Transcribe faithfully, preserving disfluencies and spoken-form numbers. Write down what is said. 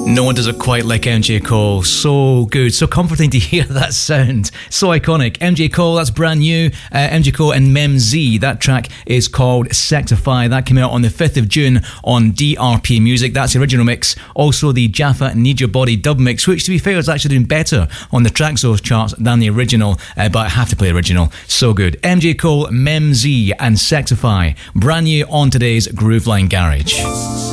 No one does it quite like M J Cole. So good, so comforting to hear that sound. So iconic. M J Cole, that's brand new. Uh, M J Cole and Mem Z. That track is called Sectify. That came out on the fifth of June on D R P Music. That's the original mix. Also the Jaffa Need Your Body dub mix, which to be fair is actually doing better on the Traxsource charts than the original, uh, but I have to play the original. So good. M J Cole, Mem Z and Sectify. Brand new on today's Grooveline Garage.